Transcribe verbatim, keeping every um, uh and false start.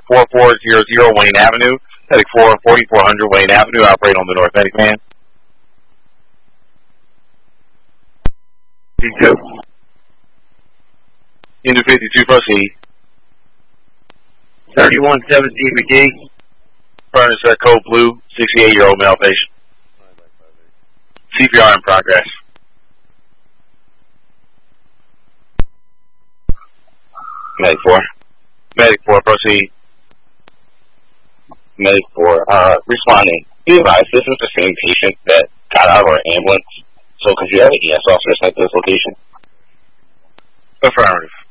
four four zero zero Wayne Avenue. Medic four, forty-four hundred Wayne Avenue, operate on the North Medic man. D two. Into fifty-two, proceed. thirty-one seventeen McGee. Furnace at code blue, sixty-eight-year-old male patient. C P R in progress. Medic four. Medic four, proceed. Medic four, uh, responding. Be advised, this is the same patient that got out of our ambulance. So could you have an E S officer at this location? Affirmative.